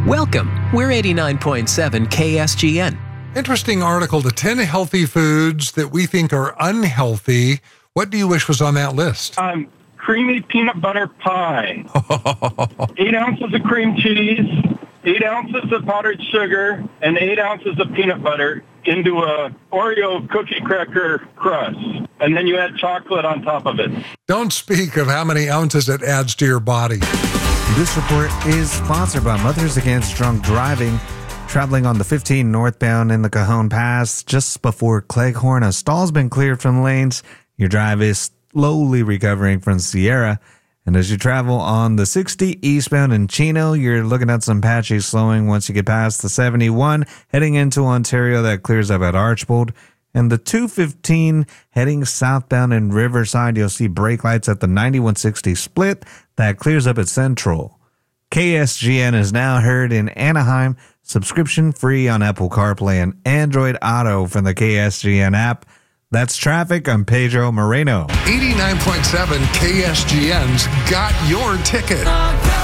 Welcome. We're 89.7 KSGN. Interesting article, the 10 healthy foods that we think are unhealthy. What do you wish was on that list? Creamy peanut butter pie, 8 ounces of cream cheese, 8 ounces of powdered sugar, and 8 ounces of peanut butter into a Oreo cookie cracker crust. And then you add chocolate on top of it. Don't speak of how many ounces it adds to your body. This report is sponsored by Mothers Against Drunk Driving. Traveling on the 15 northbound in the Cajon Pass just before Cleghorn, a stall's been cleared from lanes. Your drive is slowly recovering from Sierra. And as you travel on the 60 eastbound in Chino, you're looking at some patchy slowing once you get past the 71 heading into Ontario. That clears up at Archbold. And the 215 heading southbound in Riverside, you'll see brake lights at the 9160 split. That clears up at Central. KSGN is now heard in Anaheim, subscription free on Apple CarPlay and Android Auto from the KSGN app. That's traffic. I'm Pedro Moreno. 89.7 KSGN's got your ticket.